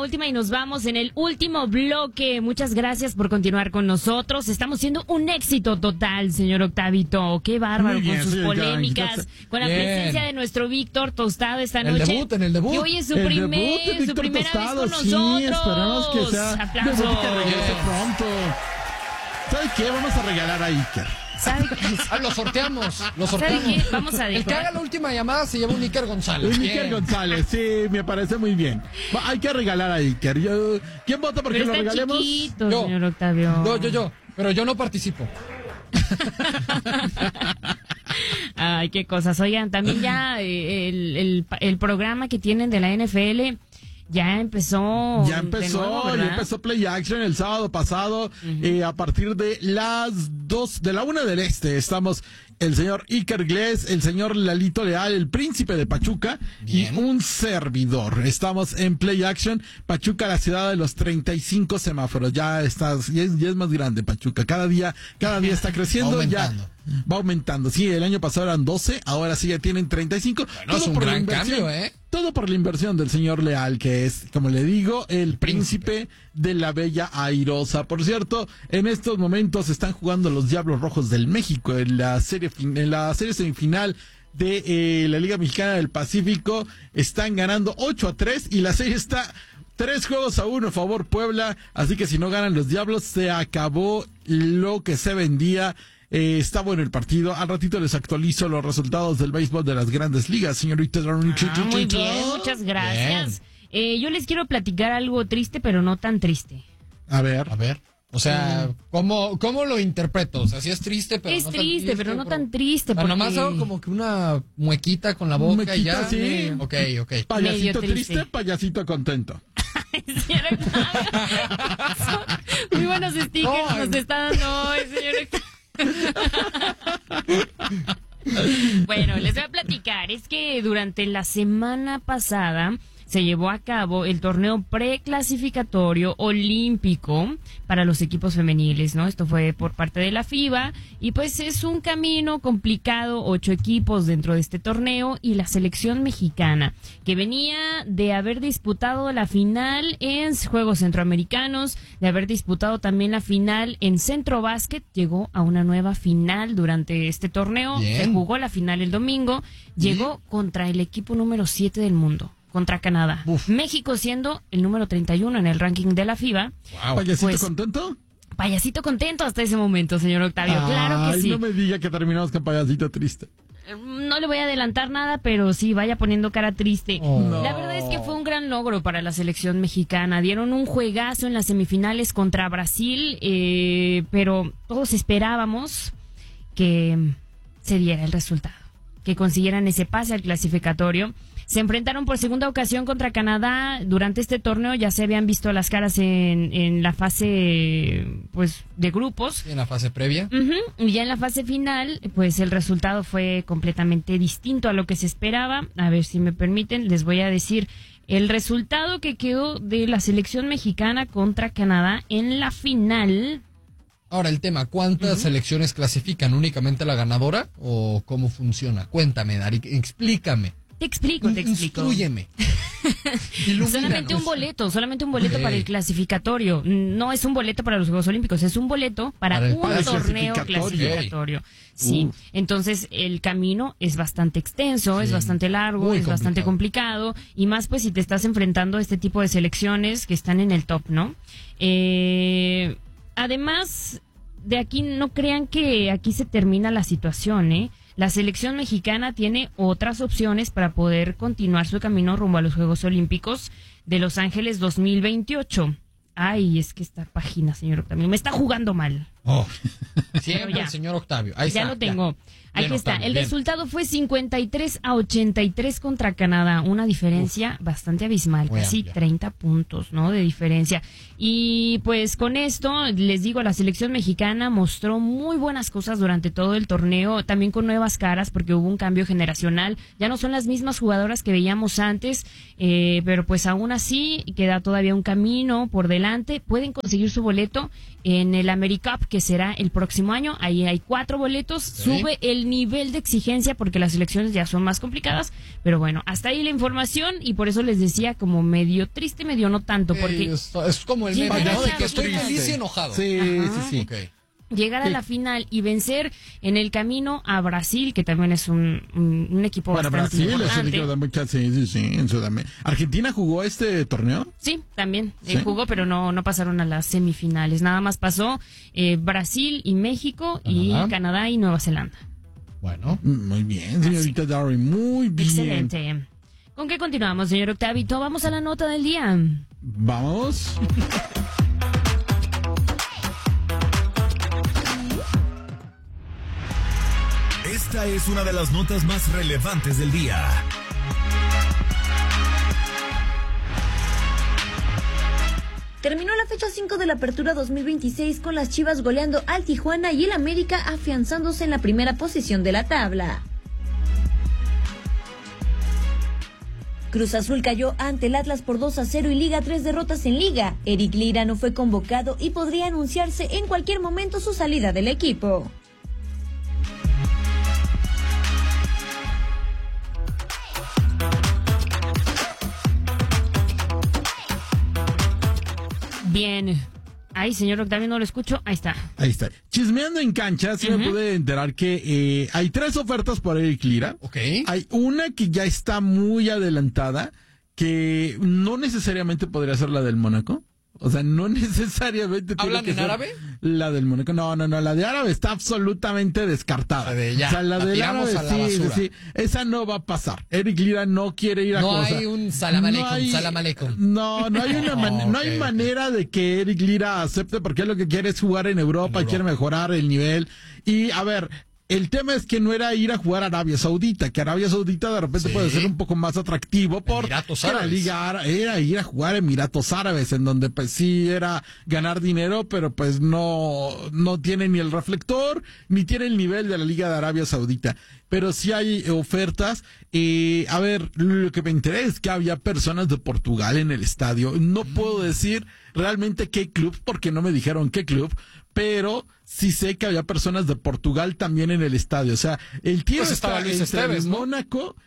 última y nos vamos en el último bloque. Muchas gracias por continuar con nosotros. Estamos siendo un éxito total, señor Octavito. Qué bárbaro Bien, con sus polémicas, con la Bien. presencia de nuestro Víctor Tostado esta En el noche. debut, en el debut. Que hoy es su El primera debut de Víctor vez Tostado, con sí, nosotros. esperamos que sea Aplausos. debut y que regrese pronto. ¿Sabe qué? Vamos a regalar a Iker. ¿Sabe qué? Lo sorteamos. ¿Sabe qué? Vamos a El que haga dejar. la última llamada se lleva un Iker González. Un Iker González, sí, me parece muy bien. Hay que regalar a Iker. ¿Quién vota porque Pero lo está regalemos? chiquito, Yo. señor Octavio. Yo. Pero yo no participo. Ay, qué cosas. Oigan, también ya el programa que tienen de la NFL ya empezó. Ya empezó, de nuevo, ¿verdad? ya empezó Play Action el sábado pasado, a partir de las 2, de la 1 del este. Estamos el señor Iker Gles, el señor Lalito Leal, el príncipe de Pachuca, Bien. y un servidor. Estamos en Play Action, Pachuca, la ciudad de los 35 semáforos. Ya es más grande Pachuca. Cada día está creciendo. Aumentando. Va aumentando. Sí, el año pasado eran 12, ahora sí ya tienen 35. Bueno, es un gran cambio, ¿eh? Todo por la inversión del señor Leal, que es, como le digo, el príncipe de la bella airosa. Por cierto, en estos momentos están jugando los Diablos Rojos del México en la serie semifinal de la Liga Mexicana del Pacífico. Están ganando 8-3 y la serie está 3-1 a favor Puebla. Así que si no ganan los Diablos, se acabó lo que se vendía. Está bueno el partido. Al ratito les actualizo los resultados del béisbol de las grandes ligas, señorita. Muy bien, muchas gracias. Yo les quiero platicar algo triste, pero no tan triste. A ver. O sea, ¿cómo lo interpreto? O sea, sí es triste, pero Es no tan triste, pero no tan triste. Bueno, porque- nomás hago como que una muequita con la boca y Muequita, ya. sí. Ok. Payasito Medio triste. triste, payasito contento. Señor Octavio. Muy buenos stickers Ay. nos está dando hoy, señor Octavio. Bueno, les voy a platicar. Es que durante la semana pasada se llevó a cabo el torneo preclasificatorio olímpico para los equipos femeniles, ¿no? Esto fue por parte de la FIBA y pues es un camino complicado, 8 equipos dentro de este torneo y la selección mexicana que venía de haber disputado la final en Juegos Centroamericanos, de haber disputado también la final en Centro Básquet, llegó a una nueva final durante este torneo. Bien. Se jugó la final el domingo, llegó contra el equipo número 7 del mundo, contra Canadá. Uf. México siendo el número 31 en el ranking de la FIBA. Wow. ¿Payasito Pues, contento? Payasito contento hasta ese momento, señor Octavio. Claro que Ay, sí. no me diga que terminamos con payasito triste. No le voy a adelantar nada, pero sí, vaya poniendo cara triste. Oh. La verdad es que fue un gran logro para la selección mexicana. Dieron un juegazo en las semifinales contra Brasil, pero todos esperábamos que se diera el resultado, que consiguieran ese pase al clasificatorio. Se enfrentaron por segunda ocasión contra Canadá. Durante este torneo ya se habían visto las caras en la fase pues de grupos. En la fase previa. Y ya en la fase final, pues el resultado fue completamente distinto a lo que se esperaba. A ver si me permiten, les voy a decir el resultado que quedó de la selección mexicana contra Canadá en la final. Ahora el tema, ¿cuántas selecciones clasifican? ¿Únicamente la ganadora? ¿O cómo funciona? Cuéntame, Dari, explícame. Te explico. Instrúyeme. Solamente un boleto Ok. para el clasificatorio. No es un boleto para los Juegos Olímpicos, es un boleto para Para el un clasificatorio. torneo clasificatorio. Sí, entonces el camino es bastante extenso, es bastante largo, Muy es bastante complicado y más pues si te estás enfrentando a este tipo de selecciones que están en el top, ¿no? Además de aquí, no crean que aquí se termina la situación, ¿eh? La selección mexicana tiene otras opciones para poder continuar su camino rumbo a los Juegos Olímpicos de Los Ángeles 2028. Ay, es que esta página, señor Octavio, me está jugando mal. Oh. Siempre ya. el señor Octavio. Ahí Ya está, lo tengo. Aquí Bien, está. Octavio, El bien. resultado fue 53-83 contra Canadá. Una diferencia bastante abismal, Muy casi amplia. 30 puntos, ¿no? De diferencia. Y pues con esto, les digo, la selección mexicana mostró muy buenas cosas durante todo el torneo, también con nuevas caras, porque hubo un cambio generacional. Ya no son las mismas jugadoras que veíamos antes, pero pues aún así queda todavía un camino por delante. Pueden conseguir su boleto en el AmeriCup, que será el próximo año. Ahí hay 4 boletos. Sube el nivel de exigencia porque las elecciones ya son más complicadas. Pero bueno, hasta ahí la información y por eso les decía como medio triste, medio no tanto. Porque es como el meme, ¿no? De que estoy feliz y enojado. Sí, sí. Okay. Llegar a la final y vencer en el camino a Brasil, que también es un equipo bastante Brasil importante. es el equipo de muchas, sí, en Sudamérica. ¿Argentina jugó este torneo? Sí, también ¿Sí? jugó, pero no pasaron a las semifinales. Nada más pasó Brasil y México y Canadá y Nueva Zelanda. Bueno. Muy bien, señorita Darwin, muy bien. Excelente. ¿Con qué continuamos, señor Octavito? Vamos a la nota del día. Vamos. Esta es una de las notas más relevantes del día. Terminó la fecha 5 de la Apertura 2026 con las Chivas goleando al Tijuana y el América afianzándose en la primera posición de la tabla. Cruz Azul cayó ante el Atlas por 2-0 y liga 3 derrotas en liga. Eric Lira no fue convocado y podría anunciarse en cualquier momento su salida del equipo. Bien. Ay, señor Octavio, no lo escucho. Ahí está. Ahí está. Chismeando en cancha, sí me pude enterar que hay 3 ofertas por Eric Lira. Ok. Hay una que ya está muy adelantada, que no necesariamente podría ser la del Mónaco. O sea, no necesariamente tiene ¿Hablan que en ser árabe? La del Mónaco. No, la de árabe está absolutamente descartada. Ya, o sea, la del árabe, a la basura. sí, esa no va a pasar. Eric Lira no quiere ir a No hay un salam aleikum. No hay manera de que Eric Lira acepte, porque él lo que quiere es jugar en Europa. Quiere mejorar el nivel. Y, a ver, el tema es que no era ir a jugar a Arabia Saudita, que Arabia Saudita de repente puede ser un poco más atractivo por la Liga era ir a jugar a Emiratos Árabes, en donde pues sí era ganar dinero, pero pues no tiene ni el reflector, ni tiene el nivel de la Liga de Arabia Saudita. Pero sí hay ofertas. A ver, lo que me enteré es que había personas de Portugal en el estadio. No puedo decir realmente qué club, porque no me dijeron qué club, pero sí sé que había personas de Portugal también en el estadio. O sea, el tío pues estaba Luis entre Esteves, el ¿no? Mónaco,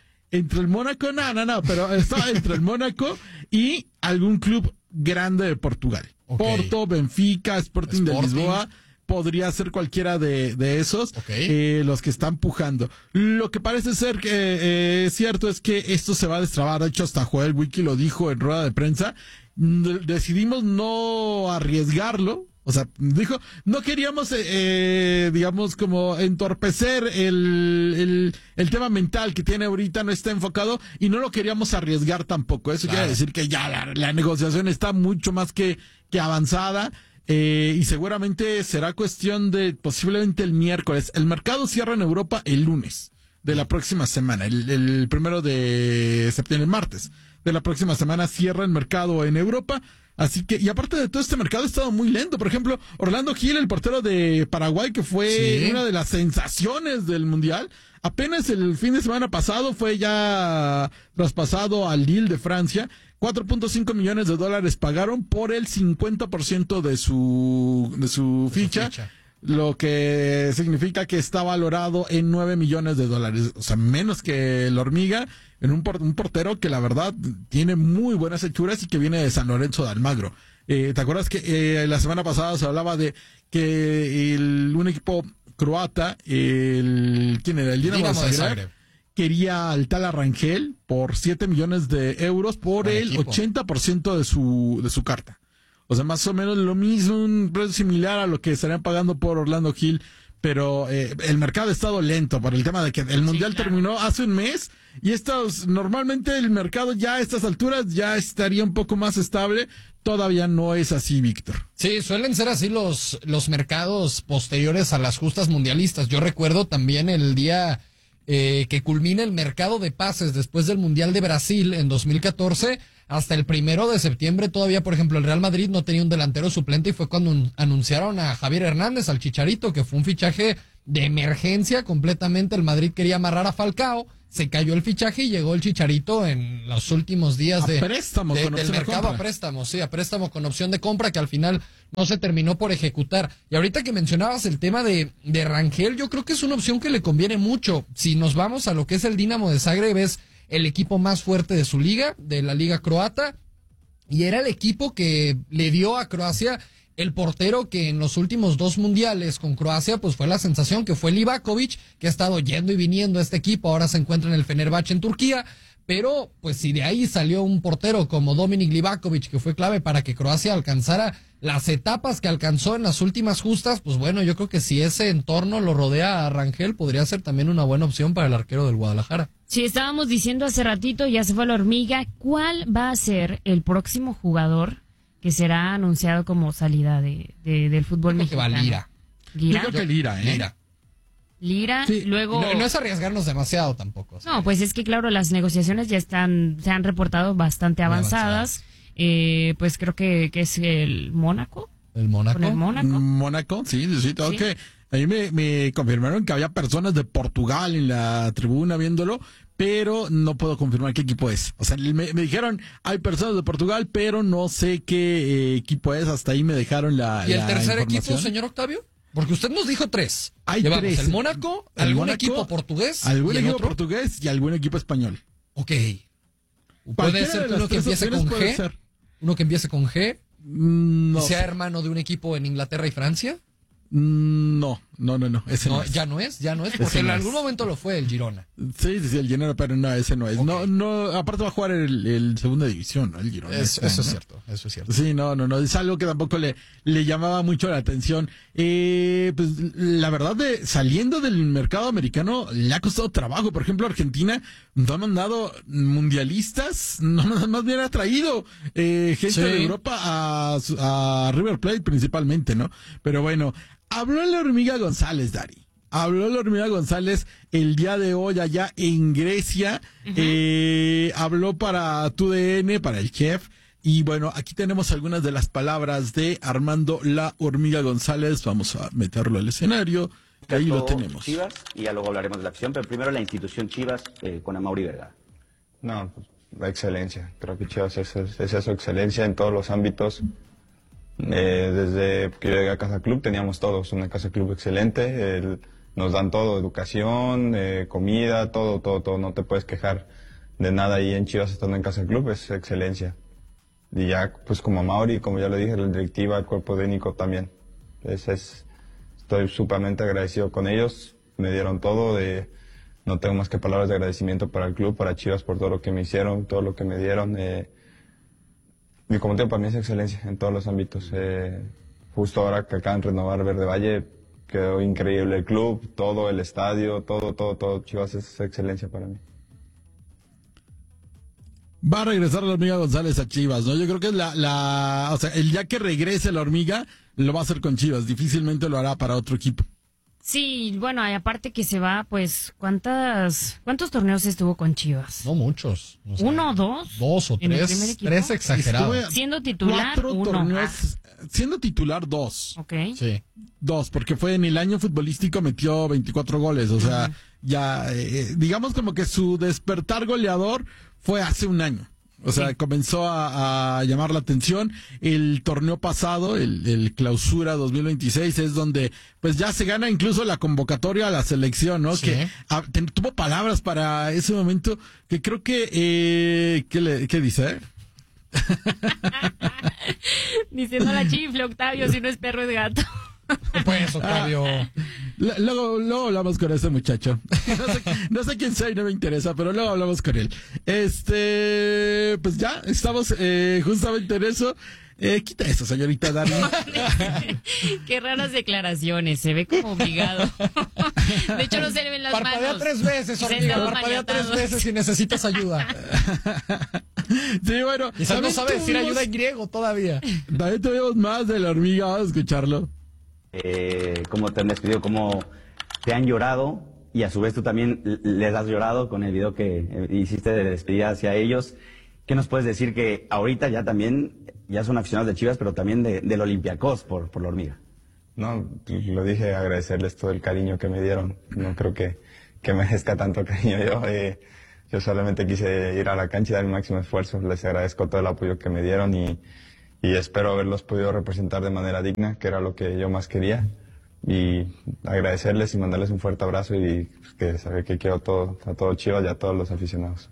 pero estaba entre el Mónaco y algún club grande de Portugal. Okay. Porto, Benfica, Sporting de Lisboa. Podría ser cualquiera de esos, los que están pujando. Lo que parece ser que es cierto es que esto se va a destrabar. De hecho, hasta Joel Wiki lo dijo en rueda de prensa. Decidimos no arriesgarlo. O sea, dijo, no queríamos, digamos, como entorpecer el tema mental que tiene ahorita, no está enfocado, y no lo queríamos arriesgar tampoco. Eso quiere decir que ya la negociación está mucho más que avanzada. Y seguramente será cuestión de posiblemente el miércoles. El mercado cierra en Europa el lunes de la próxima semana, el 1 de septiembre, el martes de la próxima semana cierra el mercado en Europa. Así que, y aparte de todo, este mercado ha estado muy lento. Por ejemplo, Orlando Gil, el portero de Paraguay, que fue una de las sensaciones del Mundial, apenas el fin de semana pasado fue ya traspasado al Lille de Francia. $4.5 millones pagaron por el 50% de su ficha, lo que significa que está valorado en $9 millones. O sea, menos que el Hormiga, en un portero que la verdad tiene muy buenas hechuras y que viene de San Lorenzo de Almagro. ¿Te acuerdas que la semana pasada se hablaba de que un equipo croata, ¿quién era? El Dinamo de Zagreb, quería al tal Rangel por €7 millones por el 80% de su carta. O sea, más o menos lo mismo, un precio similar a lo que estarían pagando por Orlando Gil. Pero el mercado ha estado lento por el tema de que el Mundial terminó hace un mes y normalmente el mercado ya a estas alturas ya estaría un poco más estable. Todavía no es así, Víctor. Sí, suelen ser así los mercados posteriores a las justas mundialistas. Yo recuerdo también el día que culmina el mercado de pases después del Mundial de Brasil en 2014, hasta el 1 de septiembre todavía, por ejemplo, el Real Madrid no tenía un delantero suplente y fue cuando anunciaron a Javier Hernández, al Chicharito, que fue un fichaje de emergencia completamente. El Madrid quería amarrar a Falcao, se cayó el fichaje y llegó el Chicharito en los últimos días del mercado a préstamo, sí, a préstamo con opción de compra, que al final no se terminó por ejecutar. Y ahorita que mencionabas el tema de Rangel, yo creo que es una opción que le conviene mucho. Si nos vamos a lo que es el Dinamo de Zagreb, es el equipo más fuerte de su liga, de la liga croata, y era el equipo que le dio a Croacia el portero que en los últimos 2 mundiales con Croacia pues fue la sensación, que fue Livakovic, que ha estado yendo y viniendo a este equipo, ahora se encuentra en el Fenerbahce en Turquía, pero pues si de ahí salió un portero como Dominik Livakovic, que fue clave para que Croacia alcanzara las etapas que alcanzó en las últimas justas, pues bueno, yo creo que si ese entorno lo rodea a Rangel, podría ser también una buena opción para el arquero del Guadalajara. Sí, estábamos diciendo hace ratito, ya se fue la hormiga, ¿cuál va a ser el próximo jugador que será anunciado como salida del fútbol mexicano? Que va Lira. ¿Lira? Yo creo que Lira, Lira, sí. luego... No es arriesgarnos demasiado tampoco. ¿Sí? No, pues es que claro, las negociaciones ya se han reportado bastante avanzadas. Pues creo que es el Mónaco. ¿El Mónaco? ¿Con el Mónaco? Mónaco, sí, tengo que... A mí me confirmaron que había personas de Portugal en la tribuna viéndolo, pero no puedo confirmar qué equipo es. O sea, me dijeron, hay personas de Portugal, pero no sé qué equipo es. Hasta ahí me dejaron la ¿Y el tercer información. equipo, señor Octavio? Porque usted nos dijo 3. Hay Llevamos 3. El Mónaco, algún equipo portugués. Algún ¿y el equipo otro? portugués y algún equipo español. Ok. ¿Puede ser uno que empiece con G? ¿Uno que empiece con G? No. ¿Sea hermano de un equipo en Inglaterra y Francia? No. Ese no es. Ya no es, porque en algún momento lo fue el Girona. Sí, el Girona, pero no, ese no es. Okay. No, aparte va a jugar el segunda división, ¿no? El Girona. Eso es cierto. Sí, no, es algo que tampoco le llamaba mucho la atención. Pues la verdad, saliendo del mercado americano, le ha costado trabajo. Por ejemplo, Argentina no ha mandado mundialistas, no, más bien ha traído gente de Europa a River Plate principalmente, ¿no? Pero bueno, habló la hormiga González, Dari. Habló la hormiga González el día de hoy allá en Grecia. Habló para TUDN, para el chef. Y bueno, aquí tenemos algunas de las palabras de Armando la hormiga González. Vamos a meterlo al escenario. Ahí lo tenemos. Chivas, y ya luego hablaremos de la acción, pero primero la institución Chivas con Amaury Vergara. No, pues, la excelencia. Creo que Chivas es eso, excelencia en todos los ámbitos. Desde que yo llegué a Casa Club teníamos todos una Casa Club excelente, nos dan todo, educación, comida, todo, no te puedes quejar de nada ahí en Chivas estando en Casa Club, es excelencia. Y ya pues como Amaury, como ya lo dije, la directiva, el cuerpo técnico también. Estoy súpermente agradecido con ellos, me dieron todo, no tengo más que palabras de agradecimiento para el club, para Chivas por todo lo que me hicieron, todo lo que me dieron. Y como te digo, para mí es excelencia en todos los ámbitos. Justo ahora que acaban de renovar Verde Valle, quedó increíble el club, todo el estadio, todo. Chivas es excelencia para mí. Va a regresar la hormiga González a Chivas, ¿no? Yo creo que es o sea, el día que regrese la hormiga, lo va a hacer con Chivas. Difícilmente lo hará para otro equipo. Sí, bueno, y aparte que se va, pues, ¿cuántos torneos estuvo con Chivas? No muchos. O sea, 1 o 2. 2 o 3. 3 exagerados. Siendo titular, 4 torneos. Siendo titular, 2. Ok. Sí. 2, porque fue en el año futbolístico, metió 24 goles. O sea, ya, digamos como que su despertar goleador fue hace un año. O sea, comenzó a llamar la atención. El torneo pasado, el Clausura 2026, es donde pues ya se gana incluso la convocatoria a la selección, ¿no? Sí. Que tuvo palabras para ese momento que creo que... ¿Qué dice? Diciendo la chifle, Octavio, si no es perro es gato. Pues, Octavio. Luego hablamos con ese muchacho. No sé quién sea y no me interesa, pero luego hablamos con él. Pues ya, estamos justamente en eso. Quita eso, señorita Dani. Qué raras declaraciones, se ve como obligado. De hecho, no se le ven las Parpadea manos. 3 veces, hormiga. Parpadea 3 veces si necesitas ayuda. Sí, bueno. Quizás no sabe decir ayuda en griego todavía. También tuvimos más de la hormiga, vamos a escucharlo. Cómo te han despedido, cómo te han llorado y a su vez tú también les has llorado con el video que hiciste de despedida hacia ellos. ¿Qué nos puedes decir que ahorita ya también ya son aficionados de Chivas, pero también del Olympiacos por la hormiga? no, lo dije, agradecerles todo el cariño que me dieron. No creo que merezca tanto cariño yo solamente quise ir a la cancha y dar el máximo esfuerzo. Les agradezco todo el apoyo que me dieron y espero haberlos podido representar de manera digna, que era lo que yo más quería. Y agradecerles y mandarles un fuerte abrazo y pues, que sabe que quiero a todo Chivas y a todos los aficionados.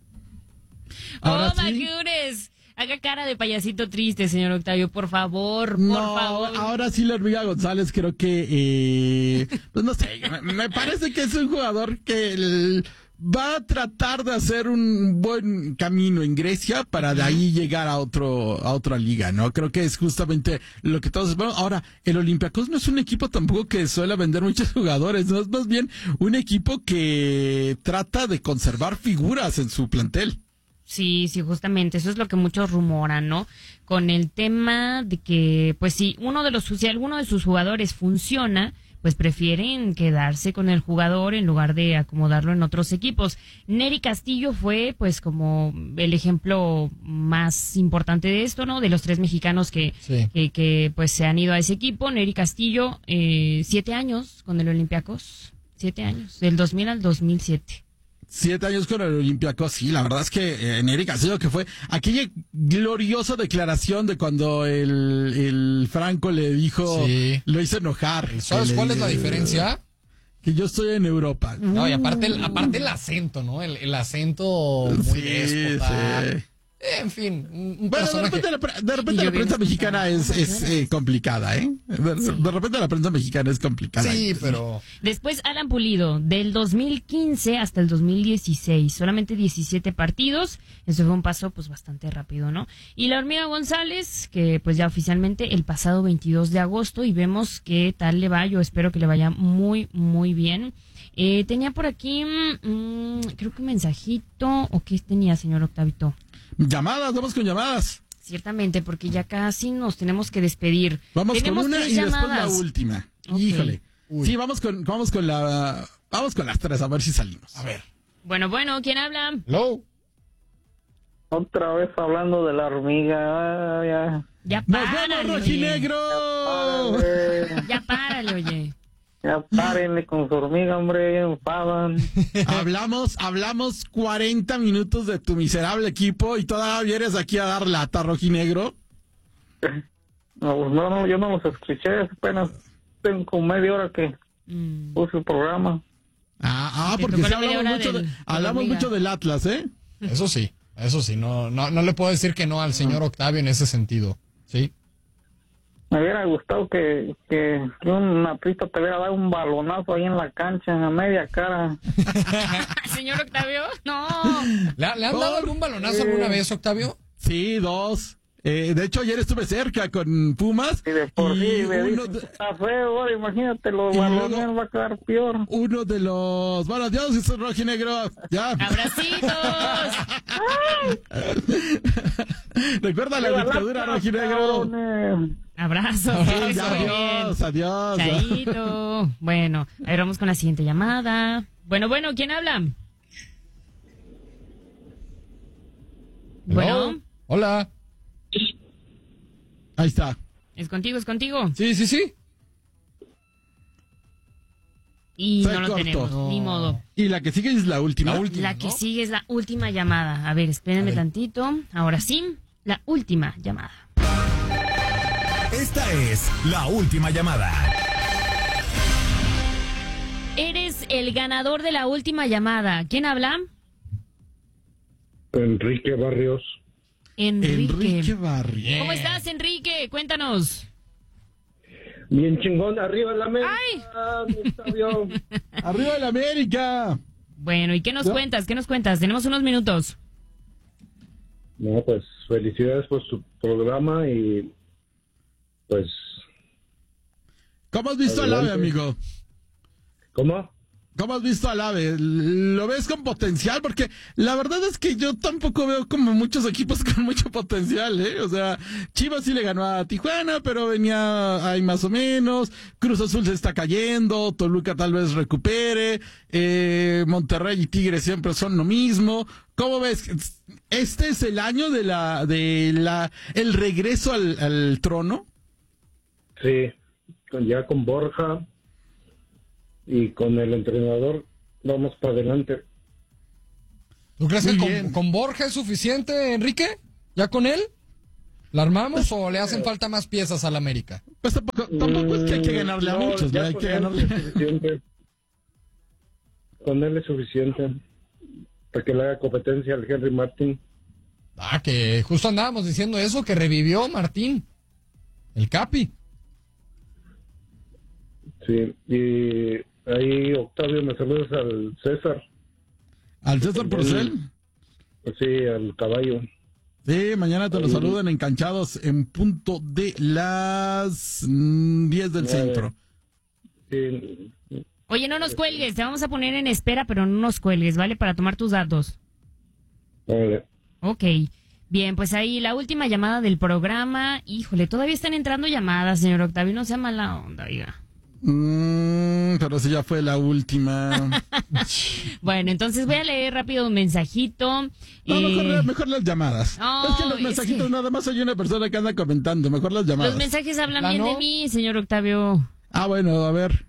¡Oh, Magures! Haga cara de payasito triste, señor Octavio, por favor, por favor. Ahora sí, la hormiga González creo que, pues no sé, me parece que es un jugador que va a tratar de hacer un buen camino en Grecia para de ahí llegar a otra liga, ¿no? Creo que es justamente lo que todos esperamos. Ahora, el Olympiacos no es un equipo tampoco que suele vender muchos jugadores, no es más bien un equipo que trata de conservar figuras en su plantel. Sí, justamente, eso es lo que muchos rumoran, ¿no? Con el tema de que, pues si alguno de sus jugadores funciona, pues prefieren quedarse con el jugador en lugar de acomodarlo en otros equipos. Nery Castillo fue, pues, como el ejemplo más importante de esto, ¿no? De los 3 mexicanos que pues se han ido a ese equipo. Nery Castillo, 7 años con el Olympiacos, 7 años, del 2000 al 2007. 7 años con el Olympiacos, sí, la verdad es que Nery Castillo, que fue aquella gloriosa declaración de cuando el Franco le dijo, lo hizo enojar. ¿Sabes cuál es la diferencia? Que yo estoy en Europa. No, y aparte el acento, ¿no? El acento muy déspota. Sí. En fin, un bueno, personaje. de repente la prensa mexicana es complicada, ¿eh? De repente la prensa mexicana es complicada. Sí, pero... Después Alan Pulido, del 2015 hasta el 2016, solamente 17 partidos. Eso fue un paso pues bastante rápido, ¿no? Y la hormiga González, que pues ya oficialmente el pasado 22 de agosto, y vemos qué tal le va. Yo espero que le vaya muy, muy bien. Tenía por aquí, creo que un mensajito, ¿o qué tenía, señor Octavito? Llamadas, vamos con llamadas. Ciertamente, porque ya casi nos tenemos que despedir. Vamos tenemos con una 3 y llamadas. después la última. Okay. Híjole. Sí, vamos con las 3, a ver si salimos. A ver. Bueno, ¿quién habla? Hello. Otra vez hablando de la hormiga. Ya ¡Nos párale, vemos, rojinegro! Ya párale, oye. Ya párenle con su hormiga, hombre, ya enfadan. Hablamos 40 minutos de tu miserable equipo y todavía vienes aquí a dar lata, rojinegro. No, yo no los escuché, apenas tengo como media hora que puse el programa. Porque sí hablamos mucho del Atlas, ¿eh? Eso sí, no le puedo decir que no al señor Octavio en ese sentido, ¿sí? Me hubiera gustado que un aprista te hubiera dado un balonazo ahí en la cancha, en la media cara. Señor Octavio, no. ¿Le han dado algún balonazo alguna vez, Octavio? Sí, 2. De hecho, ayer estuve cerca con Pumas. Y de por sí, está feo, ahora imagínate, los balones va a quedar peor. Uno de los... Bueno, adiós, es rojinegro. Ya. ¡Abracitos! Recuerda la dictadura, rojinegro. Abrazos. Adiós. Chaito. Bueno, a ver, vamos con la siguiente llamada. Bueno, ¿quién habla? Bueno. Hola. Ahí está. ¿Es contigo? Sí. Y Se no lo cortó. tenemos, ni modo. Y la que sigue es la última. La que sigue es la última llamada. A ver, espérenme tantito. Ahora sí, la última llamada. Esta es la última llamada. Eres el ganador de la última llamada. ¿Quién habla? Enrique Barrios. Enrique Barrios. ¿Cómo estás, Enrique? Cuéntanos. Bien chingón, arriba la América. ¡Arriba la América! Bueno, ¿y qué nos cuentas? Tenemos unos minutos. No, pues felicidades por su programa y pues... ¿Cómo has visto al AVE, amigo? ¿Cómo? ¿Cómo has visto al AVE? ¿Lo ves con potencial? Porque la verdad es que yo tampoco veo como muchos equipos con mucho potencial, ¿eh? O sea, Chivas sí le ganó a Tijuana, pero venía ahí más o menos. Cruz Azul se está cayendo, Toluca tal vez recupere, Monterrey y Tigres siempre son lo mismo. ¿Cómo ves? ¿Este es el año el regreso al trono? Sí, ya con Borja y con el entrenador vamos para adelante. ¿Tú crees Muy que bien. con Borja es suficiente, Enrique? ¿Ya con él? ¿La armamos o le hacen falta más piezas al América? Pues tampoco es que hay que ganarle a muchos, ¿no? ya Hay con que él ganarle. es suficiente. Con él es suficiente para que le haga competencia al Henry Martin. Ah, que justo andábamos diciendo eso, que revivió Martín, el Capi. Sí, y ahí Octavio, me saludas al César. ¿Al César Porcel? Pues sí, al caballo. Sí, mañana te lo saludan enganchados en punto de las 10 del centro. Sí. Oye, no nos cuelgues, te vamos a poner en espera, pero no nos cuelgues, ¿vale? Para tomar tus datos. Vale. Ok. Bien, pues ahí la última llamada del programa. Híjole, todavía están entrando llamadas, señor Octavio, no sea mala onda, diga. Pero sí ya fue la última. Bueno, entonces voy a leer rápido un mensajito. No, mejor las llamadas. No, es que los mensajitos nada más hay una persona que anda comentando. Mejor las llamadas. Los mensajes hablan ¿La bien no? de mí, señor Octavio. Ah, bueno, a ver.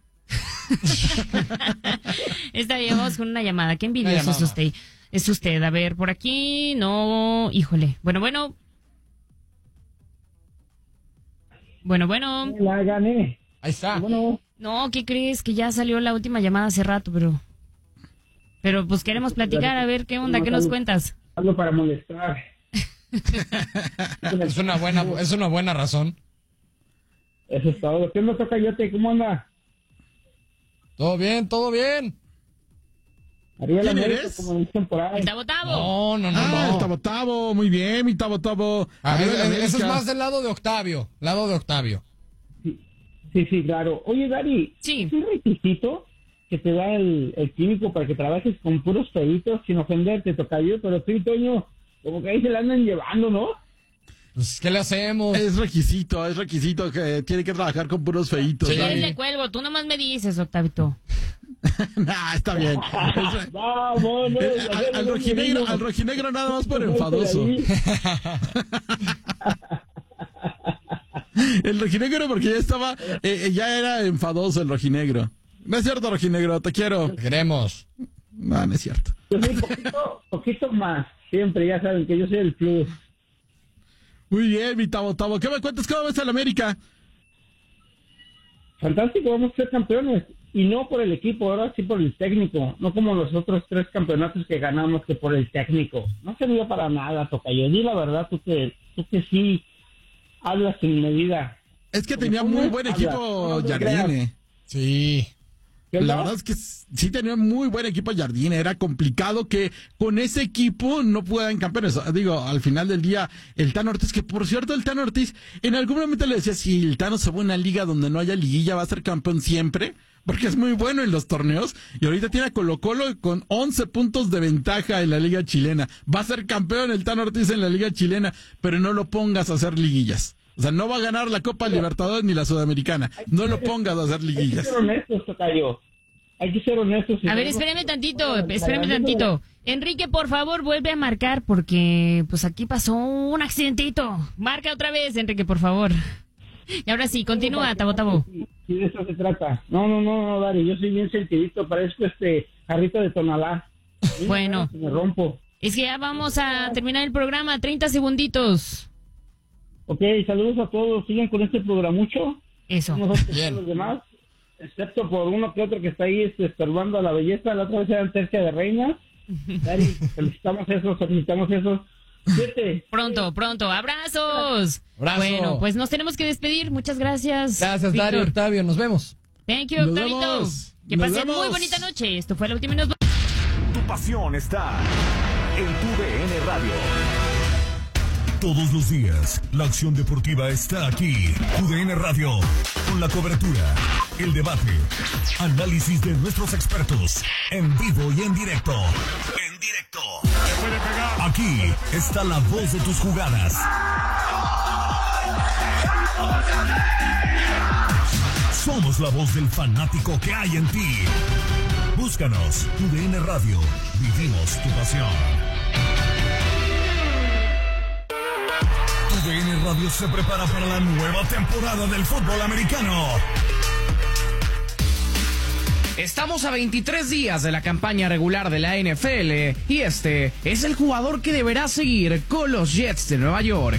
Está bien, vamos con una llamada. Qué envidioso es usted. Es usted. A ver, por aquí, no. Híjole. Bueno. La gané. Ahí está. Bueno, No, ¿qué crees? Que ya salió la última llamada hace rato, pero pues queremos platicar, a ver qué onda, qué nos cuentas. hablo para molestar. Es una buena razón. Eso es todo. ¿Qué me toca, Yote? ¿Cómo anda? Todo bien. Arriba la ¿Quién América, eres? como dicen por ahí. El Tabo Tabo. No. El Tabo Tabo, muy bien, mi Tabo Tabo. Ah, Arriba la eso es América. más del lado de Octavio. Sí, claro. Oye, Dari, Sí. ¿es un requisito que te da el químico para que trabajes con puros peditos sin ofenderte, tocayo? Pero tú y Toño, como que ahí se la andan llevando, ¿no? Pues, ¿qué le hacemos? Es requisito que tiene que trabajar con puros feitos. Sí. ¿no? ¿Quieres le cuelgo? Tú nomás me dices, Octavito. Nah, está bien. Vámonos. Al rojinegro nada más por enfadoso. El rojinegro porque ya era enfadoso el rojinegro. No es cierto, rojinegro, te quiero. Te queremos. No es cierto. Yo soy poquito más. Siempre, ya saben que yo soy el plus. Muy bien, mi Tabo Tabo. ¿Qué me cuentas? ¿Cómo ves a la América? Fantástico, vamos a ser campeones. Y no por el equipo, ahora sí por el técnico. No como los otros 3 campeonatos que ganamos, que por el técnico. No sirvió para nada, tocayo. Di la verdad, tú que sí hablas sin medida. Es que tenía muy buen equipo Jardine. Sí. La verdad es que sí tenía muy buen equipo Jardine. Era complicado que con ese equipo no puedan campeones. Digo, al final del día, el Tano Ortiz, que por cierto, el Tano Ortiz en algún momento le decía, si el Tano se va a una liga donde no haya liguilla, va a ser campeón siempre, porque es muy bueno en los torneos. Y ahorita tiene a Colo-Colo con 11 puntos de ventaja en la liga chilena. Va a ser campeón el Tano Ortiz en la liga chilena, pero no lo pongas a hacer liguillas. O sea, no va a ganar la Copa Libertadores ni la Sudamericana. No lo pongas a hacer Hay que liguillas. ser honestos, tocayo. Hay que ser honestos. A ver, espérame tantito. Enrique, por favor, vuelve a marcar porque pues aquí pasó un accidentito. Marca otra vez, Enrique, por favor. Y ahora sí, continúa, Tabo Tabo. Sí, de eso se trata. No, Dari, yo soy bien sentidito, parezco jarrito de Tonalá. Bueno. Me rompo. Es que ya vamos a terminar el programa, 30 segunditos. Ok, saludos a todos, sigan con este programucho. Eso. Nosotros Bien. los demás, excepto por uno que otro que está ahí estorbando a la belleza. La otra vez eran tercia de reinas. Dari, solicitamos eso. 7. Pronto, abrazos. Abrazo. Bueno, pues nos tenemos que despedir. Muchas gracias. Gracias, Víctor. Dario, Octavio. Nos vemos. Thank you, Nos Octavito. vemos. Que Nos pasen muy vemos. bonita noche. Esto fue la última y nos Tu pasión está en tu DN Radio. Todos los días, la acción deportiva está aquí. Tu DN Radio, con la cobertura, el debate, análisis de nuestros expertos, en vivo y en directo. Aquí está la voz de tus jugadas. Somos la voz del fanático que hay en ti. Búscanos, tu DN Radio. Vivimos tu pasión. Tu DN Radio se prepara para la nueva temporada del fútbol americano. Estamos a 23 días de la campaña regular de la NFL y este es el jugador que deberá seguir con los Jets de Nueva York.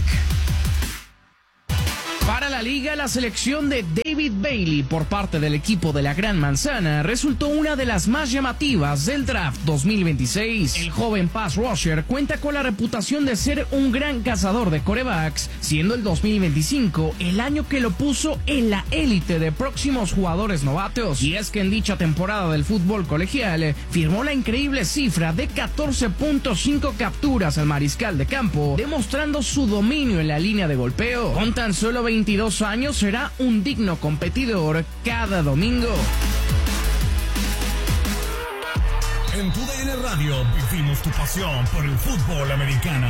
Para la liga, la selección de David Bailey por parte del equipo de la Gran Manzana resultó una de las más llamativas del draft 2026. El joven pass rusher cuenta con la reputación de ser un gran cazador de quarterbacks, siendo el 2025 el año que lo puso en la élite de próximos jugadores novatos. Y es que en dicha temporada del fútbol colegial firmó la increíble cifra de 14.5 capturas al mariscal de campo, demostrando su dominio en la línea de golpeo. Con tan solo 22 años será un digno competidor cada domingo. En tu DN Radio vivimos tu pasión por el fútbol americano.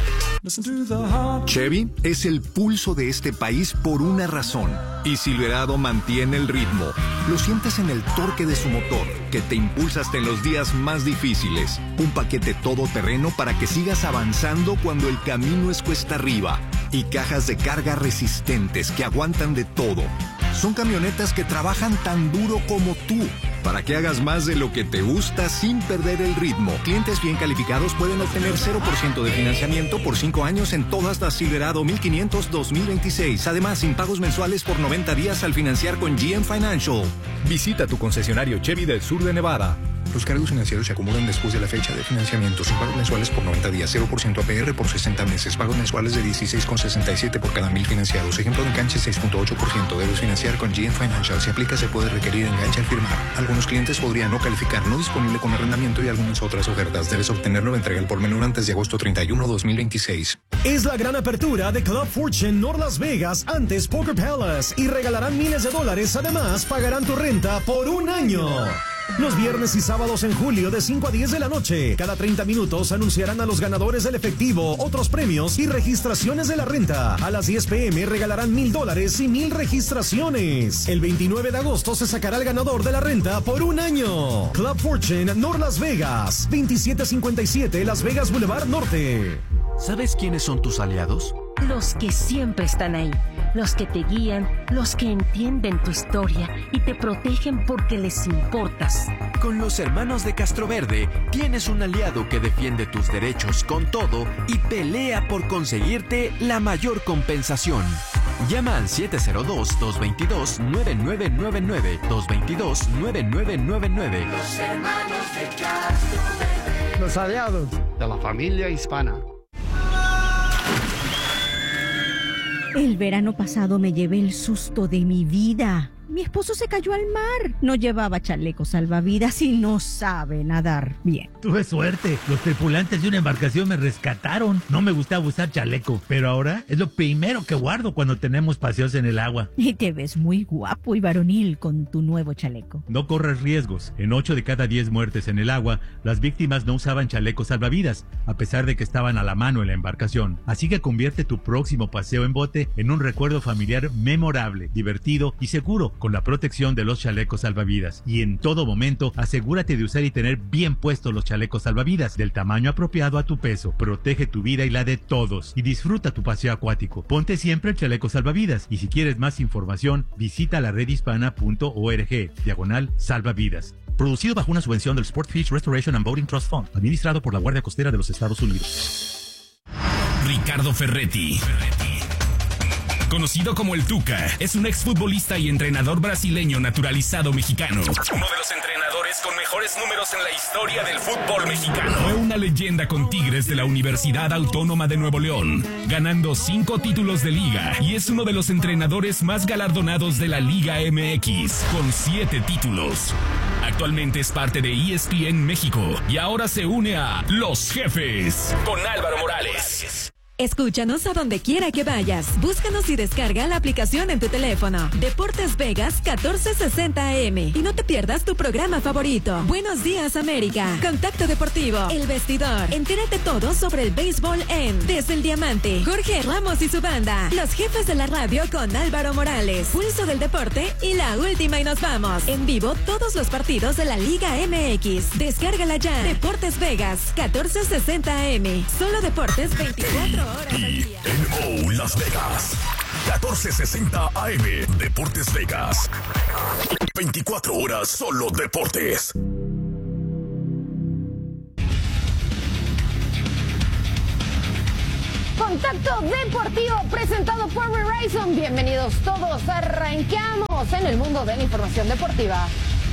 Chevy es el pulso de este país por una razón. Y Silverado mantiene el ritmo. Lo sientes en el torque de su motor, que te impulsa hasta en los días más difíciles. Un paquete todoterreno para que sigas avanzando cuando el camino es cuesta arriba. Y cajas de carga resistentes que aguantan de todo. Son camionetas que trabajan tan duro como tú, para que hagas más de lo que te gusta sin perder el ritmo. Clientes bien calificados pueden obtener 0% de financiamiento por 5 años en todas las Silverado 1500 2026. Además, sin pagos mensuales por 90 días al financiar con GM Financial. Visita tu concesionario Chevy del sur de Nevada. Los cargos financieros se acumulan después de la fecha de financiamiento, sin pagos mensuales por 90 días, 0% APR por 60 meses, pagos mensuales de 16,67 por cada 1,000 financiados. Ejemplo de enganche 6.8%. Debes financiar con GM Financial. Si aplica, se puede requerir enganche al firmar. Algunos clientes podrían no calificar, no disponible con arrendamiento y algunas otras ofertas. Debes obtenerlo de entrega al por menor antes de agosto 31, 2026. Es la gran apertura de Club Fortune North Las Vegas, antes Poker Palace, y regalarán miles de dólares. Además, pagarán tu renta por un año. Los viernes y sábados en julio de 5 a 10 de la noche. Cada 30 minutos anunciarán a los ganadores del efectivo, otros premios y registraciones de la renta. A las 10 p.m. regalarán $1,000 y 1,000 registraciones. El 29 de agosto se sacará el ganador de la renta por un año. Club Fortune North Las Vegas, 2757 Las Vegas Boulevard Norte. ¿Sabes quiénes son tus aliados? Los que siempre están ahí, los que te guían, los que entienden tu historia y te protegen porque les importas. Con los hermanos de Castroverde tienes un aliado que defiende tus derechos con todo y pelea por conseguirte la mayor compensación. Llama al 702-222-9999, 222-9999. Los hermanos de Castroverde. Los aliados de la familia hispana. El verano pasado me llevé el susto de mi vida. Mi esposo se cayó al mar. No llevaba chaleco salvavidas y no sabe nadar bien. Tuve suerte. Los tripulantes de una embarcación me rescataron. No me gustaba usar chaleco, pero ahora es lo primero que guardo cuando tenemos paseos en el agua. Y te ves muy guapo y varonil con tu nuevo chaleco. No corres riesgos. En 8 de cada 10 muertes en el agua, las víctimas no usaban chalecos salvavidas, a pesar de que estaban a la mano en la embarcación. Así que convierte tu próximo paseo en bote en un recuerdo familiar memorable, divertido y seguro, con la protección de los chalecos salvavidas. Y en todo momento, asegúrate de usar y tener bien puestos los chalecos salvavidas, del tamaño apropiado a tu peso. Protege tu vida y la de todos. Y disfruta tu paseo acuático. Ponte siempre el chaleco salvavidas. Y si quieres más información, visita la redhispana.org/salvavidas. Producido bajo una subvención del Sportfish Restoration and Boating Trust Fund, administrado por la Guardia Costera de los Estados Unidos. Ricardo Ferretti. Conocido como el Tuca, es un exfutbolista y entrenador brasileño naturalizado mexicano. Uno de los entrenadores con mejores números en la historia del fútbol mexicano. Fue una leyenda con Tigres de la Universidad Autónoma de Nuevo León, ganando 5 títulos de liga, y es uno de los entrenadores más galardonados de la Liga MX, con 7 títulos. Actualmente es parte de ESPN México y ahora se une a Los Jefes con Álvaro Morales. Escúchanos a donde quiera que vayas. Búscanos y descarga la aplicación en tu teléfono. Deportes Vegas 1460 AM. Y no te pierdas tu programa favorito. Buenos días, América. Contacto Deportivo. El Vestidor. Entérate todo sobre el béisbol en Desde el Diamante. Jorge Ramos y su banda. Los Jefes de la Radio con Álvaro Morales. Pulso del Deporte y la última y nos vamos. En vivo todos los partidos de la Liga MX. Descárgala ya. Deportes Vegas 1460 AM. Solo deportes 24 horas al día. TNO Las Vegas 1460 AM. Deportes Vegas. 24 horas solo deportes. Contacto Deportivo presentado por Verizon. Bienvenidos todos, arranqueamos en el mundo de la información deportiva.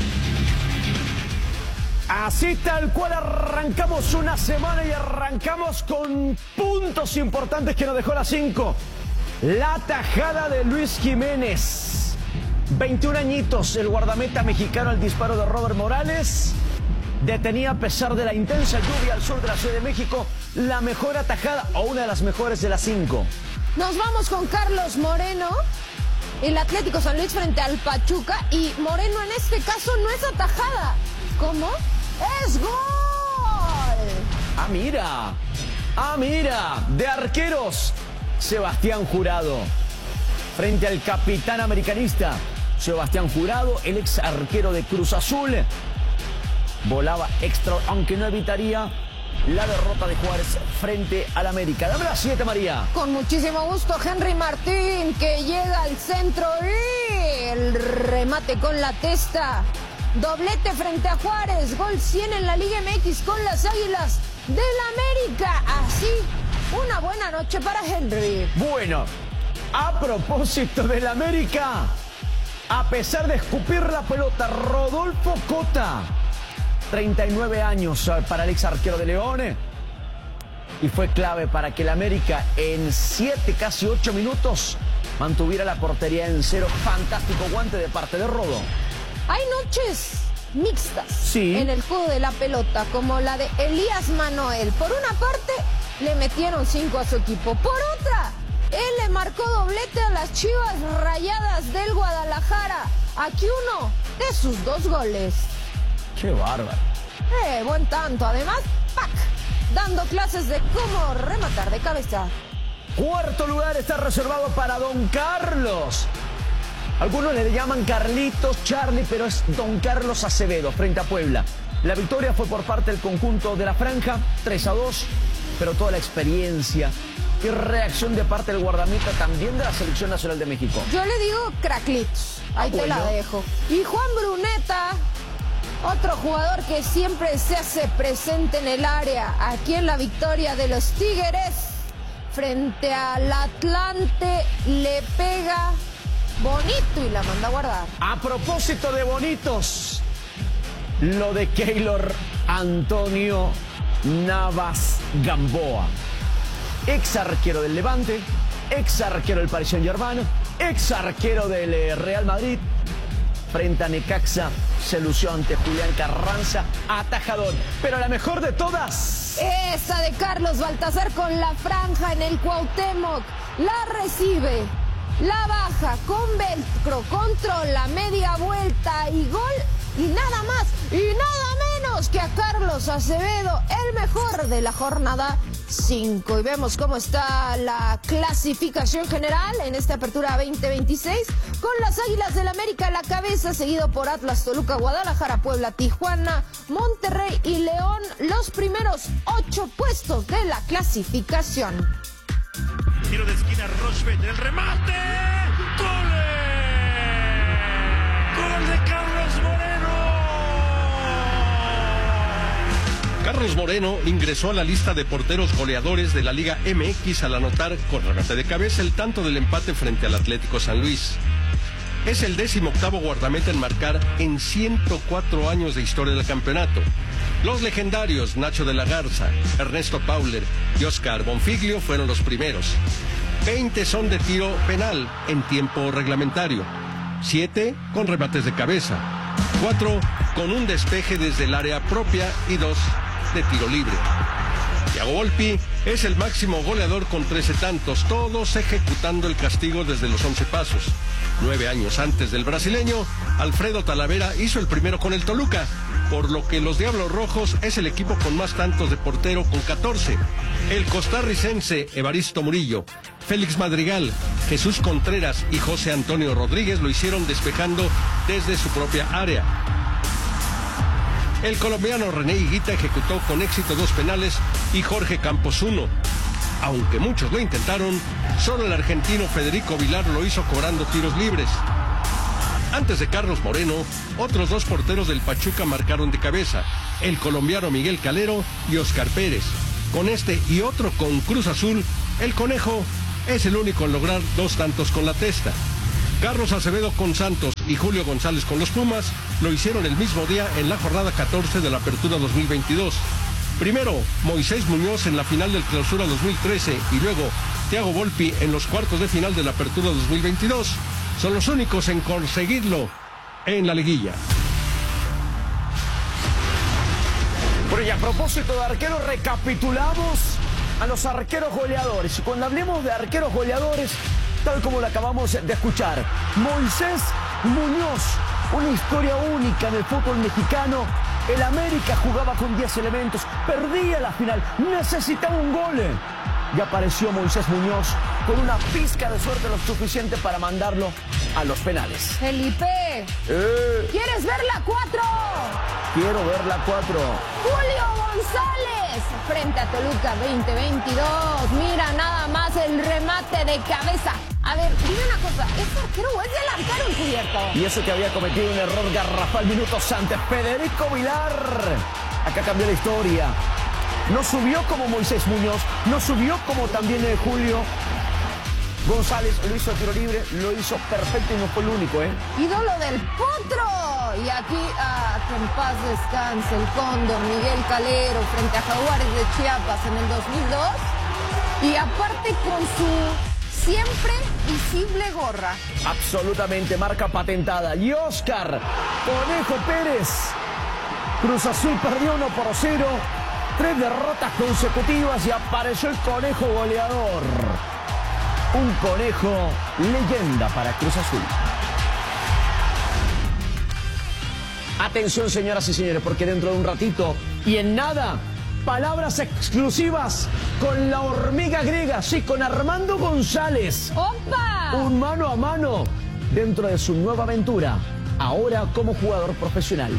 Así tal cual arrancamos una semana y arrancamos con puntos importantes que nos dejó la 5. La tajada de Luis Jiménez. 21 añitos, el guardameta mexicano al disparo de Robert Morales. Detenía a pesar de la intensa lluvia al sur de la Ciudad de México la mejor atajada o una de las mejores de las 5. Nos vamos con Carlos Moreno. El Atlético San Luis frente al Pachuca. Y Moreno en este caso no es atajada. ¿Cómo? ¡Es gol! Mira, de arqueros, Sebastián Jurado. Frente al capitán americanista, Sebastián Jurado, el ex arquero de Cruz Azul. Volaba extra, aunque no evitaría la derrota de Juárez frente al América. Dame la 7, María. Con muchísimo gusto, Henry Martín, que llega al centro y el remate con la testa. Doblete frente a Juárez, gol 100 en la Liga MX con las Águilas del América. Así, una buena noche para Henry. Bueno, a propósito del América, a pesar de escupir la pelota, Rodolfo Cota, 39 años para el ex arquero de León, y fue clave para que el América en 7, casi 8 minutos mantuviera la portería en 0. Fantástico guante de parte de Rodo. Hay noches mixtas en el juego de la pelota, como la de Elías Manuel. Por una parte, le metieron 5 a su equipo. Por otra, él le marcó doblete a las Chivas Rayadas del Guadalajara. Aquí uno de sus 2 goles. ¡Qué bárbaro! Buen tanto. Además, ¡pac!, dando clases de cómo rematar de cabeza. Cuarto lugar está reservado para Don Carlos. Algunos le llaman Carlitos, Charlie, pero es Don Carlos Acevedo frente a Puebla. La victoria fue por parte del conjunto de la Franja, 3-2, pero toda la experiencia y reacción de parte del guardameta también de la Selección Nacional de México. Yo le digo Craclitos, ahí te la dejo. Y Juan Bruneta, otro jugador que siempre se hace presente en el área, aquí en la victoria de los Tigres frente al Atlante, le pega bonito y la manda a guardar. A propósito de bonitos, lo de Keylor Antonio Navas Gamboa, ex arquero del Levante, ex arquero del Paris Saint-Germain, ex arquero del Real Madrid. Frente a Necaxa se lució ante Julián Carranza, atajador. Pero la mejor de todas, esa de Carlos Baltazar con la franja en el Cuauhtémoc. La recibe, la baja con velcro, controla, media vuelta y gol. Y nada más y nada menos que a Carlos Acevedo, el mejor de la jornada 5. Y vemos cómo está la clasificación general en esta apertura 2026, con las Águilas del América a la cabeza, seguido por Atlas, Toluca, Guadalajara, Puebla, Tijuana, Monterrey y León, los primeros 8 puestos de la clasificación. Tiro de esquina, Rochbet, el remate. ¡Gol! ¡Gol de Carlos Moreno! Carlos Moreno ingresó a la lista de porteros goleadores de la Liga MX al anotar con remate de cabeza el tanto del empate frente al Atlético San Luis. Es el 18º guardameta en marcar en 104 años de historia del campeonato. Los legendarios Nacho de la Garza, Ernesto Pauler y Oscar Bonfiglio fueron los primeros. 20 son de tiro penal en tiempo reglamentario, 7 con remates de cabeza, 4 con un despeje desde el área propia y 2 de tiro libre. Thiago Volpi es el máximo goleador con 13 tantos, todos ejecutando el castigo desde los 11 pasos. 9 años antes del brasileño, Alfredo Talavera hizo el primero con el Toluca, por lo que los Diablos Rojos es el equipo con más tantos de portero con 14. El costarricense Evaristo Murillo, Félix Madrigal, Jesús Contreras y José Antonio Rodríguez lo hicieron despejando desde su propia área. El colombiano René Higuita ejecutó con éxito 2 penales y Jorge Campos 1. Aunque muchos lo intentaron, solo el argentino Federico Vilar lo hizo cobrando tiros libres. Antes de Carlos Moreno, otros 2 porteros del Pachuca marcaron de cabeza, el colombiano Miguel Calero y Oscar Pérez. Con este y otro con Cruz Azul, el Conejo es el único en lograr 2 tantos con la testa. Carlos Acevedo con Santos y Julio González con los Pumas lo hicieron el mismo día en la jornada 14 de la Apertura 2022. Primero, Moisés Muñoz en la final del Clausura 2013 y luego Thiago Volpi en los cuartos de final de la Apertura 2022. Son los únicos en conseguirlo en la liguilla. Bueno, y a propósito de arqueros, recapitulamos a los arqueros goleadores. Y cuando hablemos de arqueros goleadores, tal como lo acabamos de escuchar, Moisés Muñoz, una historia única en el fútbol mexicano. El América jugaba con 10 elementos, perdía la final, necesitaba un gol. Y apareció Moisés Muñoz con una pizca de suerte lo suficiente para mandarlo a los penales. Felipe, ¿quieres ver la 4? Quiero ver la 4. Julio González, frente a Toluca 2022. Mira nada más el remate de cabeza. A ver, dime una cosa, ¿es arquero o es delantero encubierto? Y eso que había cometido un error garrafal minutos antes, Federico Vilar. Acá cambió la historia. No subió como Moisés Muñoz, no subió como también Julio González, lo hizo a tiro libre, lo hizo perfecto y no fue el único, Ídolo del Potro. Y aquí, que en paz descanse el Cóndor, Miguel Calero, frente a Jaguares de Chiapas en el 2002. Y aparte con su siempre visible gorra. Absolutamente, marca patentada. Y Oscar Conejo Pérez. Cruz Azul perdió 1-0. 3 derrotas consecutivas y apareció el Conejo goleador. Un Conejo leyenda para Cruz Azul. Atención, señoras y señores, porque dentro de un ratito y en nada, palabras exclusivas con la hormiga griega, sí, con Armando González. ¡Opa! Un mano a mano dentro de su nueva aventura, ahora como jugador profesional.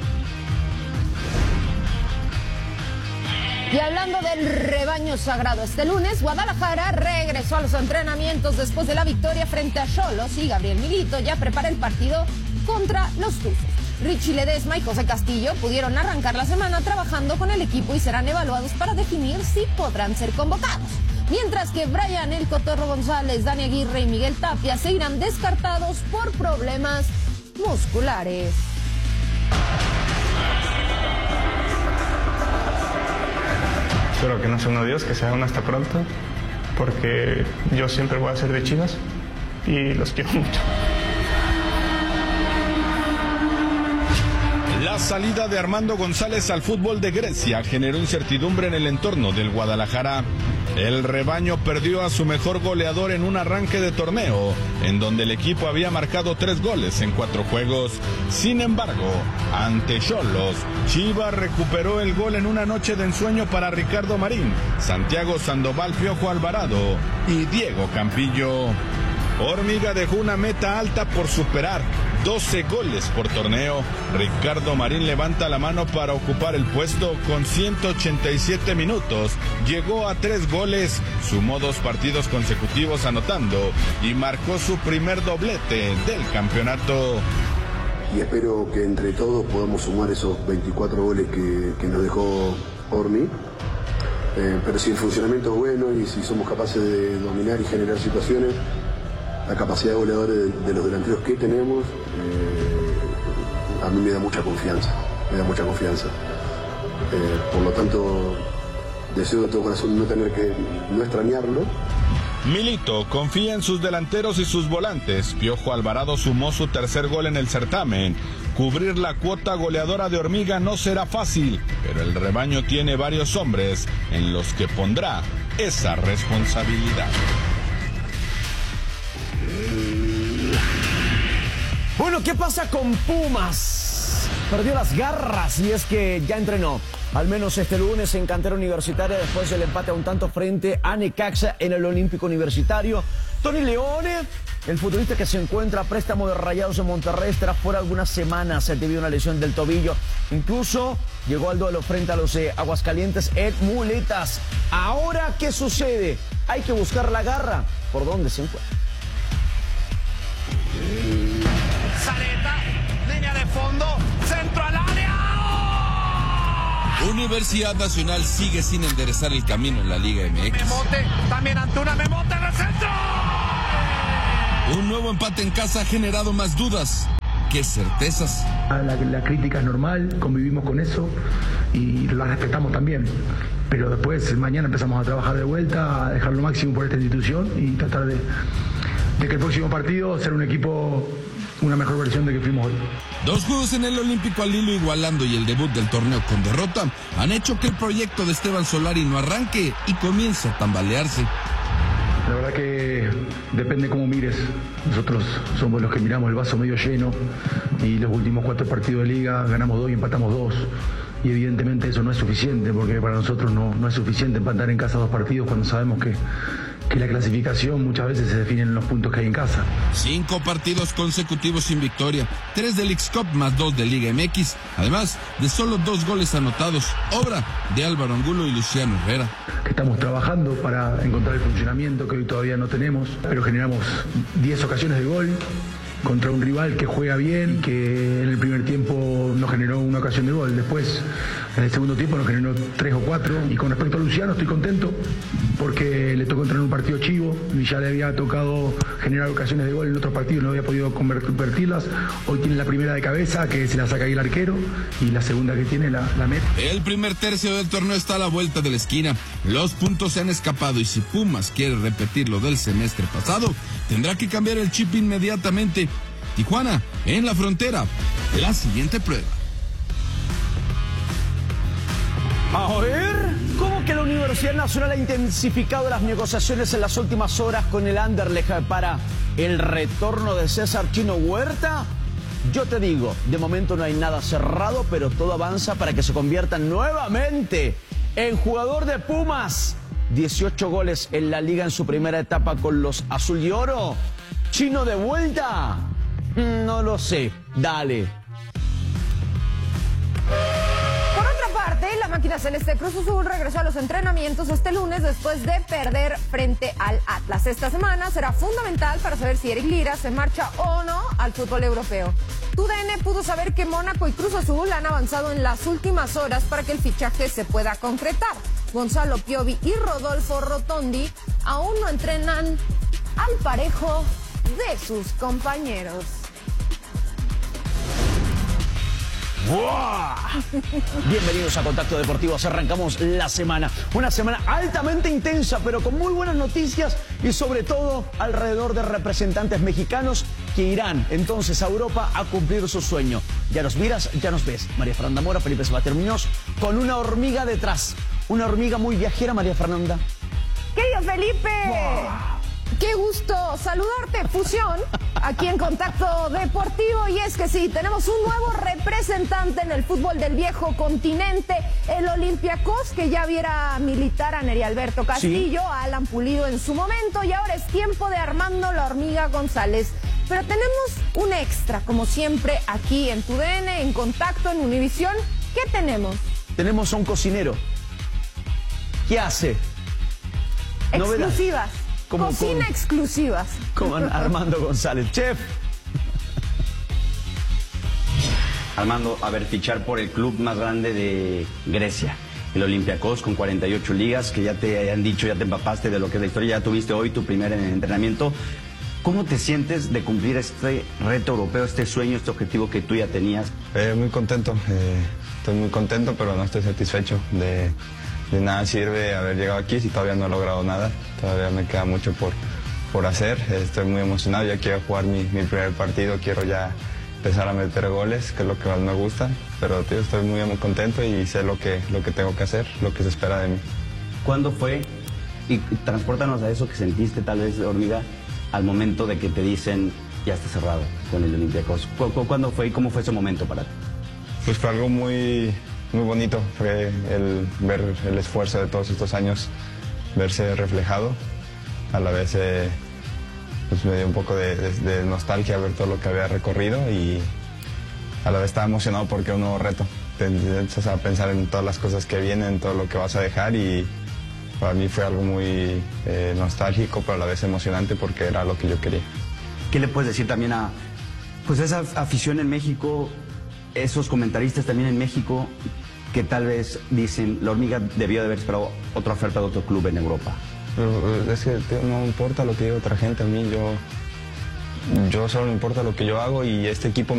Y hablando del rebaño sagrado, este lunes Guadalajara regresó a los entrenamientos después de la victoria frente a Xolos y Gabriel Milito ya prepara el partido contra los Tuzos. Richie Ledesma y José Castillo pudieron arrancar la semana trabajando con el equipo y serán evaluados para definir si podrán ser convocados. Mientras que Brian El Cotorro González, Dani Aguirre y Miguel Tapia se irán descartados por problemas musculares. Espero que no sea un adiós, que sea un hasta pronto, porque yo siempre voy a ser de Chivas y los quiero mucho. La salida de Armando González al fútbol de Grecia generó incertidumbre en el entorno del Guadalajara. El rebaño perdió a su mejor goleador en un arranque de torneo, en donde el equipo había marcado 3 goles en 4 juegos. Sin embargo, ante Xolos, Chivas recuperó el gol en una noche de ensueño para Ricardo Marín, Santiago Sandoval Piojo Alvarado y Diego Campillo. Hormiga dejó una meta alta por superar, 12 goles por torneo. Ricardo Marín levanta la mano para ocupar el puesto con 187 minutos. Llegó a 3 goles, sumó 2 partidos consecutivos anotando y marcó su primer doblete del campeonato. Y espero que entre todos podamos sumar esos 24 goles que nos dejó Hormi. Pero si el funcionamiento es bueno y si somos capaces de dominar y generar situaciones, la capacidad de goleadores de los delanteros que tenemos, a mí me da mucha confianza, por lo tanto, deseo de todo corazón no extrañarlo. Milito confía en sus delanteros y sus volantes. Piojo Alvarado sumó su 3er gol en el certamen. Cubrir la cuota goleadora de Hormiga no será fácil, pero el rebaño tiene varios hombres en los que pondrá esa responsabilidad. Bueno, ¿qué pasa con Pumas? Perdió las garras y es que ya entrenó, al menos este lunes en cantera universitaria después del empate a un tanto frente a Necaxa en el Olímpico Universitario. Tony Leone, el futbolista que se encuentra a préstamo de Rayados de Monterrey, estará fuera algunas semanas debido a una lesión del tobillo. Incluso llegó al duelo frente a los Aguascalientes en muletas. Ahora, ¿qué sucede? Hay que buscar la garra. ¿Por dónde se encuentra? Zareta, línea de fondo, centro al área. Universidad Nacional sigue sin enderezar el camino en la Liga MX. Memote, también Antuna, Memote en el centro. Un nuevo empate en casa ha generado más dudas que certezas. La crítica es normal, convivimos con eso y la respetamos también. Pero después, mañana empezamos a trabajar de vuelta, a dejar lo máximo por esta institución y tratar de que el próximo partido sea un equipo, una mejor versión de que fuimos hoy. 2 juegos en el Olímpico al hilo igualando y el debut del torneo con derrota han hecho que el proyecto de Esteban Solari no arranque y comience a tambalearse. La verdad que depende cómo mires. Nosotros somos los que miramos el vaso medio lleno y los últimos 4 partidos de liga ganamos 2 y empatamos 2. Y evidentemente eso no es suficiente, porque para nosotros no es suficiente empatar en casa 2 partidos cuando sabemos que la clasificación muchas veces se define en los puntos que hay en casa. 5 partidos consecutivos sin victoria, 3 de Leagues Cup más 2 de Liga MX, además de solo 2 goles anotados, obra de Álvaro Angulo y Luciano Herrera. Que estamos trabajando para encontrar el funcionamiento que hoy todavía no tenemos, pero generamos 10 ocasiones de gol contra un rival que juega bien, que en el primer tiempo nos generó una ocasión de gol, después en el segundo tiempo nos generó 3 o 4, y con respecto a Luciano estoy contento porque le tocó entrar en un partido chivo y ya le había tocado generar ocasiones de gol en otros partidos, no había podido convertirlas. Hoy tiene la primera de cabeza que se la saca ahí el arquero y la segunda que tiene la mete. El primer tercio del torneo está a la vuelta de la esquina, los puntos se han escapado y si Pumas quiere repetir lo del semestre pasado, tendrá que cambiar el chip inmediatamente. Tijuana, en la frontera, la siguiente prueba. A ver, ¿cómo que la Universidad Nacional ha intensificado las negociaciones en las últimas horas con el Anderlecht para el retorno de César Chino Huerta? Yo te digo, de momento no hay nada cerrado, pero todo avanza para que se convierta nuevamente en jugador de Pumas. 18 goles en la liga en su primera etapa con los azul y oro. ¿Chino de vuelta? No lo sé. Dale. Por otra parte, la máquina celeste Cruz Azul regresó a los entrenamientos este lunes después de perder frente al Atlas. Esta semana será fundamental para saber si Eric Lira se marcha o no al fútbol europeo. TUDN pudo saber que Mónaco y Cruz Azul han avanzado en las últimas horas para que el fichaje se pueda concretar. Gonzalo Piovi y Rodolfo Rotondi aún no entrenan al parejo de sus compañeros. ¡Buah! Bienvenidos a Contacto Deportivo. Arrancamos la semana. Una semana altamente intensa, pero con muy buenas noticias y sobre todo alrededor de representantes mexicanos que irán entonces a Europa a cumplir su sueño. Ya nos miras, ya nos ves. María Fernanda Mora, Felipe Sabater Muñoz, con una hormiga detrás. Una hormiga muy viajera, María Fernanda. Querido Felipe. ¡Wow! Qué gusto saludarte, Fusión, aquí en Contacto Deportivo. Y es que sí, tenemos un nuevo representante en el fútbol del viejo continente, el Olympiacos, que ya viera militar a Neri Alberto Castillo, sí, a Alan Pulido en su momento, y ahora es tiempo de Armando La Hormiga González. Pero tenemos un extra, como siempre, aquí en TUDN, en Contacto, en Univisión. ¿Qué tenemos? Tenemos a un cocinero. ¿Qué hace? Exclusivas. Cocina exclusivas. Como Armando González. Chef. Armando, a ver, fichar por el club más grande de Grecia, el Olympiacos, con 48 ligas, que ya te han dicho, ya te empapaste de lo que es la historia, ya tuviste hoy tu primer entrenamiento. ¿Cómo te sientes de cumplir este reto europeo, este sueño, este objetivo que tú ya tenías? Muy contento, estoy muy contento, pero no estoy satisfecho. De nada sirve haber llegado aquí si todavía no he logrado nada. Todavía me queda mucho por hacer. Estoy muy emocionado, ya quiero jugar mi primer partido, quiero ya empezar a meter goles, que es lo que más me gusta. Pero tío, estoy muy contento y sé lo que tengo que hacer, lo que se espera de mí. ¿Cuándo fue? Y transpórtanos a eso que sentiste, tal vez, Hormiga, al momento de que te dicen ya está cerrado con el Olympiacos. ¿Cuándo fue y cómo fue ese momento para ti? Pues fue algo muy bonito, fue el ver el esfuerzo de todos estos años, verse reflejado. A la vez pues me dio un poco de nostalgia ver todo lo que había recorrido y a la vez estaba emocionado porque era un nuevo reto. Te empiezas a pensar en todas las cosas que vienen, todo lo que vas a dejar y para mí fue algo muy nostálgico, pero a la vez emocionante porque era lo que yo quería. ¿Qué le puedes decir también a Pues esa afición en México, esos comentaristas también en México, que tal vez dicen, la Hormiga debió de haber esperado otra oferta de otro club en Europa. Pero es que no importa lo que diga otra gente, a mí yo solo me importa lo que yo hago y este equipo